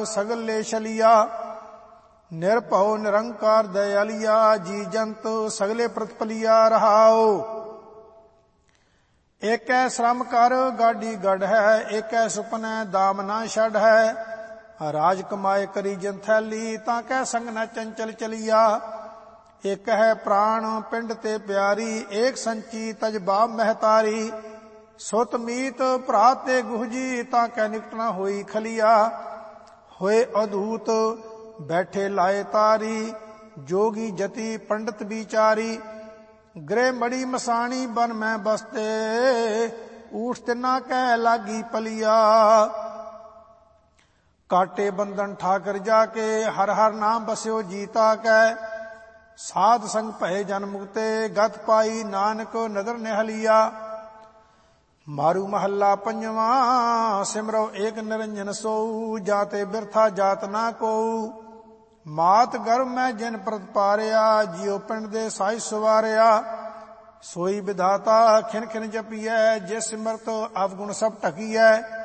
ਸਗਲ ਲੈ ਛਲਿਆ। ਨਿਰਭਉ ਨਿਰੰਕਾਰ ਦਇਆਲੀਆ ਜੀ ਜੰਤ ਸਗਲੇ ਪ੍ਰਤਪਲਿਆ ਰਹਾਉ। ਏਕੈ ਸ਼ਰਮ ਕਰ ਗਾਡੀ ਗੜ ਹੈ, ਏਕੈ ਸੁਪਨੈ ਦਾਮ ਨਾ ਛੱਡ ਹੈ। ਰਾਜ ਕਮਾਏ ਕਰੀ ਜੰਥੈਲੀ, ਤਾਂ ਕੈ ਸੰਗ ਨ ਚੰਚਲ ਚਲਿਆ। ਇੱਕ ਹੈ ਪ੍ਰਾਣ ਪਿੰਡ ਤੇ ਪਿਆਰੀ, ਏਕ ਸੰਚੀ ਤਜਬਾ ਮਹਿਤਾਰੀ। ਸੁਤ ਮੀਤ ਭਰਾ ਤੇ ਗੁਹਜੀ, ਤਾਂ ਕੈ ਨਿਕਟ ਨ ਹੋਈ ਖਲਿਆ। ਹੋਏ ਅਦੂਤ ਬੈਠੇ ਲਾਏ ਤਾਰੀ, ਜੋਗੀ ਜਤੀ ਪੰਡਤ ਵਿਚਾਰੀ। ਗ੍ਰਹਿ ਮੜੀ ਮਸਾਣੀ ਬਨ ਮੈਂ ਬਸਤੇ, ਊਠ ਤਿੰਨਾ ਕੈ ਲਾਗੀ ਪਲਿਆ। ਕਾਟੇ ਬੰਧਨ ਠਾਕਰ ਜਾ ਕੇ, ਹਰ ਹਰ ਨਾਮ ਬਸਿਓ ਜੀਤਾ ਕੈ। ਸਾਧ ਸੰਗ ਭਏ ਜਨ ਮੁਕਤੇ, ਗਤ ਪਾਈ ਨਾਨਕ ਨਦਰ ਨਿਹਲਿਆ। ਮਾਰੂ ਮਹੱਲਾ ਪੰਜਵਾਂ, ਸਿਮਰੋ ਏਕ ਨਿਰੰਜਨ ਸੋਊ। ਜਾਤੇ ਬਿਰਥਾ ਜਾਤ ਨਾ ਕੋਊ, ਮਾਤ ਗਰਭ ਮੈਂ ਜਿਨ ਪ੍ਰਤਪਾਰਿਆ। ਜਿਉ ਪਿੰਡ ਦੇ ਸਾਈ ਸਵਾਰਿਆ, ਸੋਈ ਵਿਧਾਤਾ ਖਿਨ ਖਿਨ ਜਪੀਐ। ਜਿਸ ਸਿਮਰਤ ਅਵਗੁਣ ਸਭ ਢਕੀਐ।